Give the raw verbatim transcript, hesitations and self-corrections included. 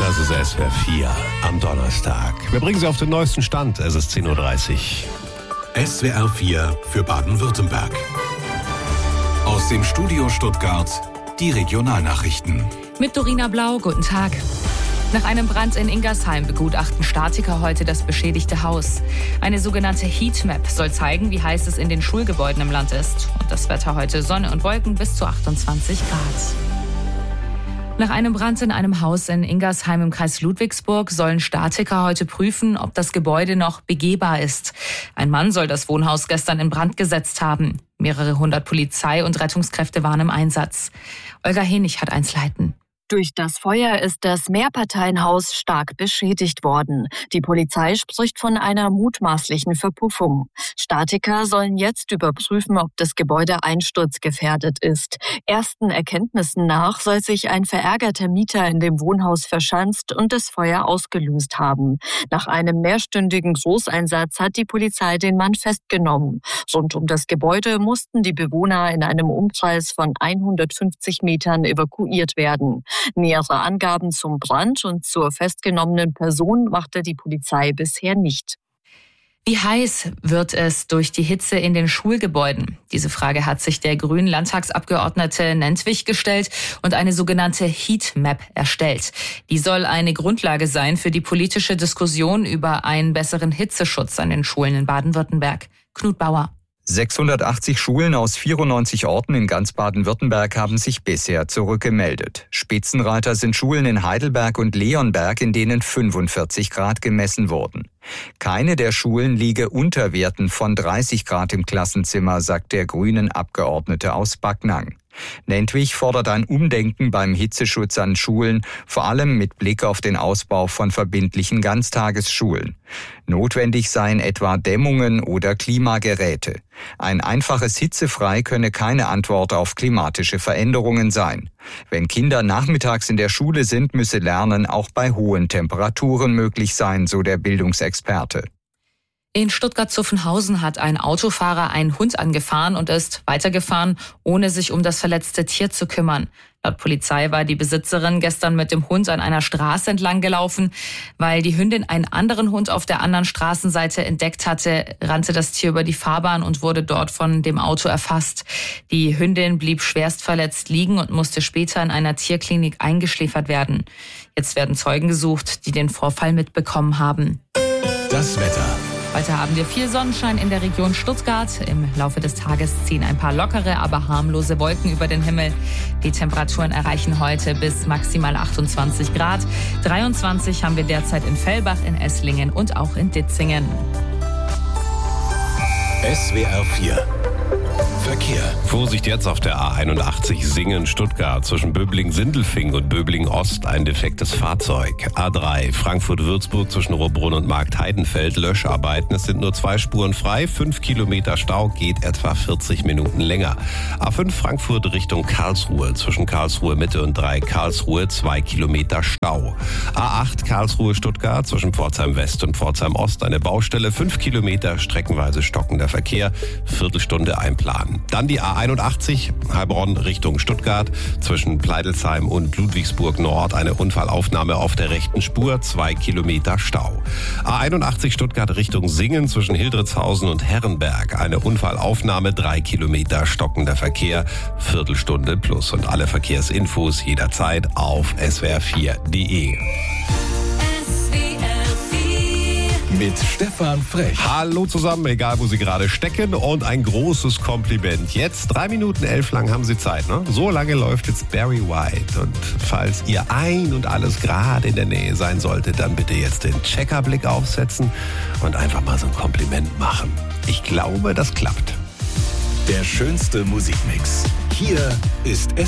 Das ist S W R vier am Donnerstag. Wir bringen Sie auf den neuesten Stand. Es ist zehn Uhr dreißig. S W R vier für Baden-Württemberg. Aus dem Studio Stuttgart die Regionalnachrichten. Mit Dorina Blau, guten Tag. Nach einem Brand in Ingersheim begutachten Statiker heute das beschädigte Haus. Eine sogenannte Heatmap soll zeigen, wie heiß es in den Schulgebäuden im Land ist. Und das Wetter heute Sonne und Wolken bis zu achtundzwanzig Grad. Nach einem Brand in einem Haus in Ingersheim im Kreis Ludwigsburg sollen Statiker heute prüfen, ob das Gebäude noch begehbar ist. Ein Mann soll das Wohnhaus gestern in Brand gesetzt haben. Mehrere hundert Polizei- und Rettungskräfte waren im Einsatz. Olga Henig hat eins leiten. Durch das Feuer ist das Mehrparteienhaus stark beschädigt worden. Die Polizei spricht von einer mutmaßlichen Verpuffung. Statiker sollen jetzt überprüfen, ob das Gebäude einsturzgefährdet ist. Ersten Erkenntnissen nach soll sich ein verärgerter Mieter in dem Wohnhaus verschanzt und das Feuer ausgelöst haben. Nach einem mehrstündigen Großeinsatz hat die Polizei den Mann festgenommen. Rund um das Gebäude mussten die Bewohner in einem Umkreis von hundertfünfzig Metern evakuiert werden. Nähere Angaben zum Brand und zur festgenommenen Person machte die Polizei bisher nicht. Wie heiß wird es durch die Hitze in den Schulgebäuden? Diese Frage hat sich der grünen Landtagsabgeordnete Nentwich gestellt und eine sogenannte Heatmap erstellt. Die soll eine Grundlage sein für die politische Diskussion über einen besseren Hitzeschutz an den Schulen in Baden-Württemberg. Knut Bauer. sechshundertachtzig Schulen aus vierundneunzig Orten in ganz Baden-Württemberg haben sich bisher zurückgemeldet. Spitzenreiter sind Schulen in Heidelberg und Leonberg, in denen fünfundvierzig Grad gemessen wurden. Keine der Schulen liege unter Werten von dreißig Grad im Klassenzimmer, sagt der grünen Abgeordnete aus Backnang. Nentwich fordert ein Umdenken beim Hitzeschutz an Schulen, vor allem mit Blick auf den Ausbau von verbindlichen Ganztagesschulen. Notwendig seien etwa Dämmungen oder Klimageräte. Ein einfaches Hitzefrei könne keine Antwort auf klimatische Veränderungen sein. Wenn Kinder nachmittags in der Schule sind, müsse Lernen auch bei hohen Temperaturen möglich sein, so der Bildungsexperte. In Stuttgart-Zuffenhausen hat ein Autofahrer einen Hund angefahren und ist weitergefahren, ohne sich um das verletzte Tier zu kümmern. Laut Polizei war die Besitzerin gestern mit dem Hund an einer Straße entlang gelaufen. Weil die Hündin einen anderen Hund auf der anderen Straßenseite entdeckt hatte, rannte das Tier über die Fahrbahn und wurde dort von dem Auto erfasst. Die Hündin blieb schwerst verletzt liegen und musste später in einer Tierklinik eingeschläfert werden. Jetzt werden Zeugen gesucht, die den Vorfall mitbekommen haben. Das Wetter. Heute haben wir viel Sonnenschein in der Region Stuttgart. Im Laufe des Tages ziehen ein paar lockere, aber harmlose Wolken über den Himmel. Die Temperaturen erreichen heute bis maximal achtundzwanzig Grad. dreiundzwanzig haben wir derzeit in Fellbach, in Esslingen und auch in Ditzingen. S W R vier Verkehr. Vorsicht jetzt auf der A einundachtzig Singen-Stuttgart zwischen Böblingen-Sindelfingen und Böblingen-Ost ein defektes Fahrzeug. A drei Frankfurt-Würzburg zwischen Rohrbrunn und Markt-Heidenfeld Löscharbeiten. Es sind nur zwei Spuren frei, fünf Kilometer Stau, geht etwa vierzig Minuten länger. A fünf Frankfurt Richtung Karlsruhe zwischen Karlsruhe-Mitte und drei Karlsruhe zwei Kilometer Stau. A acht Karlsruhe-Stuttgart zwischen Pforzheim-West und Pforzheim-Ost eine Baustelle, fünf Kilometer streckenweise stockender Verkehr, Viertelstunde einplanen. Dann die A einundachtzig Heilbronn Richtung Stuttgart zwischen Pleidelsheim und Ludwigsburg Nord eine Unfallaufnahme auf der rechten Spur, zwei Kilometer Stau. A einundachtzig Stuttgart Richtung Singen zwischen Hildritzhausen und Herrenberg eine Unfallaufnahme, drei Kilometer stockender Verkehr, Viertelstunde plus. Und alle Verkehrsinfos jederzeit auf s w r vier punkt d e. Mit Stefan Frech. Hallo zusammen, egal wo Sie gerade stecken, und ein großes Kompliment. Jetzt drei Minuten elf lang haben Sie Zeit, ne? So lange läuft jetzt Barry White. Und falls ihr ein und alles gerade in der Nähe sein sollte, dann bitte jetzt den Checkerblick aufsetzen und einfach mal so ein Kompliment machen. Ich glaube, das klappt. Der schönste Musikmix. Hier ist S